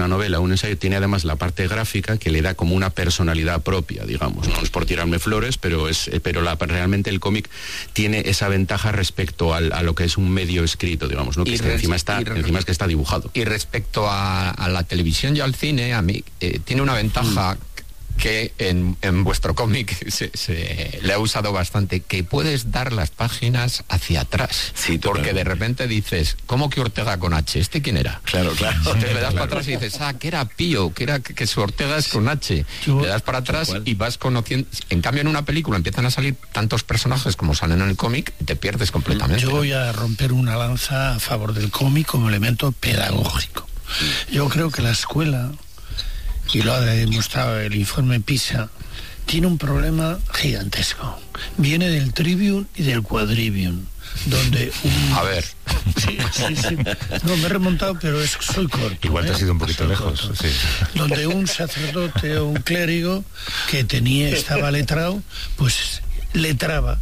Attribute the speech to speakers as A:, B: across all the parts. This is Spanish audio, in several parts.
A: una novela, un ensayo, tiene además la parte gráfica que le da como una personalidad propia, digamos. No es por tirarme flores, pero realmente el cómic tiene esa ventaja respecto a lo que es un medio escrito, digamos, ¿no? Que encima es que está dibujado.
B: Y respecto a la televisión y al cine, a mí tiene una ventaja que en vuestro cómic se le ha usado bastante, que puedes dar las páginas hacia atrás.
C: Sí,
B: porque de repente dices, ¿cómo que Ortega con H? ¿Este quién era?
C: Claro.
B: Entonces le das para atrás y dices, que era Pío, que su Ortega es con H. Le das para atrás y vas conociendo. En cambio, en una película empiezan a salir tantos personajes como salen en el cómic y te pierdes completamente.
D: Yo voy a romper una lanza a favor del cómic como elemento pedagógico. Yo creo que la escuela, y lo ha demostrado el informe PISA, tiene un problema gigantesco. Viene del Trivium y del Quadrivium, donde
B: A ver.
D: Sí. No, me he remontado, pero soy corto.
E: Igual te has ido un poquito lejos. Sí.
D: Donde un sacerdote o un clérigo que estaba letrado, pues letraba,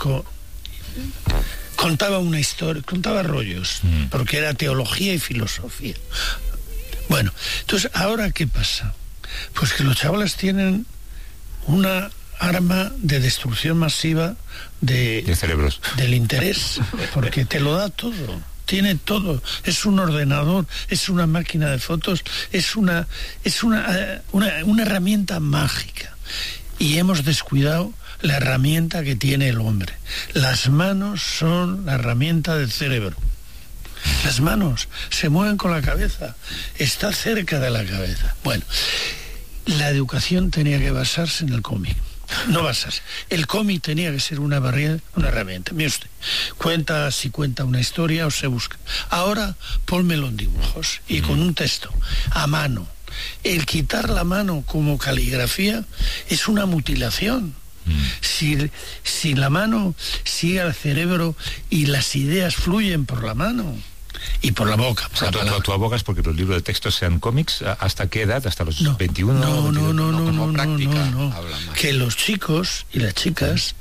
D: contaba una historia, contaba rollos, porque era teología y filosofía. Bueno, entonces, ¿ahora qué pasa? Pues que los chavales tienen una arma de destrucción masiva de
E: cerebros,
D: del interés, porque te lo da todo, tiene todo, es un ordenador, es una máquina de fotos, es una herramienta mágica, y hemos descuidado la herramienta que tiene el hombre. Las manos son la herramienta del cerebro. Las manos se mueven con la cabeza, está cerca de la cabeza. Bueno, la educación tenía que basarse en el cómic. No basarse. El cómic tenía que ser una herramienta. Mire usted, cuenta una historia o se busca. Ahora pónmelo en dibujos y con un texto, a mano. El quitar la mano como caligrafía es una mutilación. Si la mano sigue al cerebro y las ideas fluyen por la mano y por la boca.
E: ¿Tú abogas porque los libros de texto sean cómics? ¿Hasta qué edad? ¿Hasta los 21?
D: No. Que los chicos y las chicas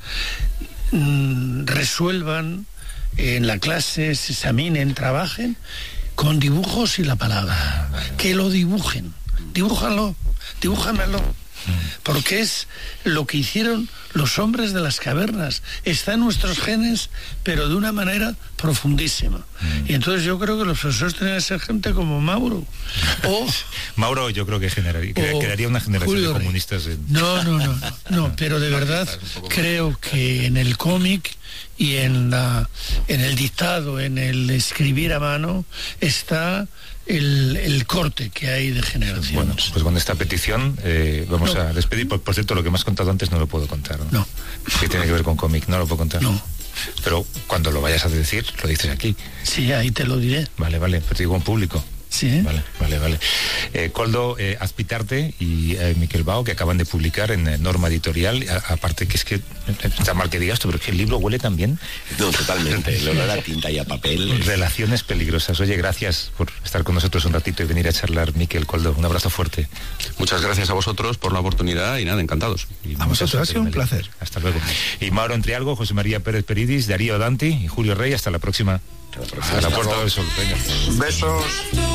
D: resuelvan en la clase, se examinen, trabajen con dibujos y la palabra. Que lo dibujen. Dibújamelo. Porque es lo que hicieron los hombres de las cavernas. Está en nuestros genes, pero de una manera profundísima. Y entonces yo creo que los profesores tienen que ser gente como Mauro.
E: Mauro, yo creo que quedaría una generación de comunistas.
D: No, pero de verdad creo que en el cómic y en el dictado, en el escribir a mano, está el corte que hay de generaciones.
E: Bueno, pues con esta petición vamos a despedir. Por cierto, lo que me has contado antes no lo puedo contar, ¿no?
D: No.
E: Que tiene que ver con cómic, no lo puedo contar.
D: No.
E: Pero cuando lo vayas a decir, lo dices aquí.
D: Sí, ahí te lo diré.
E: Vale, pero te digo en público.
D: Sí.
E: Vale. Koldo Azpitarte y Miquel Bao, que acaban de publicar en Norma Editorial, aparte que es que está mal que digas esto, pero es que el libro huele tan bien.
C: No, totalmente, el olor a tinta y a papel.
E: Relaciones peligrosas. Oye, gracias por estar con nosotros un ratito y venir a charlar, Miquel, Koldo. Un abrazo fuerte.
A: Muchas gracias a vosotros por la oportunidad y nada, encantados.
F: A vosotros, ha sido un placer.
E: Hasta luego. Y Mauro Entrialgo, José María Pérez Peridis, Darío Danti y Julio Rey, hasta la próxima.
C: Hasta la Puerta del Sol.
F: Venga.
C: Besos.